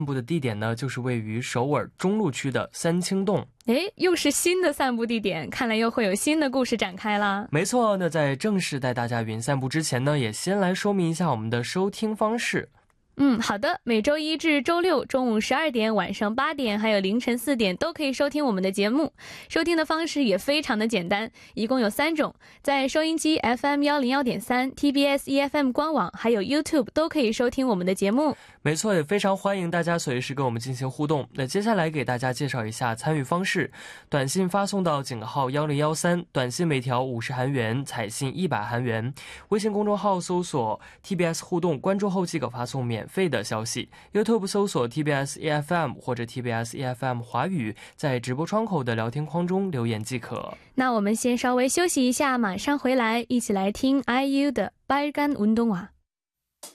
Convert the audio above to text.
步的地点呢，就是位于首尔中路区的三清洞。 又是新的散步地点，看来又会有新的故事展开啦。 没错，那在正式带大家云散步之前呢，也先来说明一下我们的收听方式。 好的，每周一至周六中午12点、晚上8点还有凌晨4点都可以收听我们的节目。收听的方式也非常的简单，一共有3种，在收音机 FM101.3、TBS EFM 官网还有 YouTube 都可以收听我们的节目。 没错，也非常欢迎大家随时跟我们进行互动。那接下来给大家介绍一下参与方式，短信发送到井号1013，短信每条50韩元，彩信100韩元。微信公众号搜索 TBS 互动，关注后即可发送免费的消息。 YouTube 搜索 TBS EFM 或者 TBS EFM 华语，在直播窗口的聊天框中留言即可。 那我们先稍微休息一下，马上回来一起来听 IU 的빨간운동화。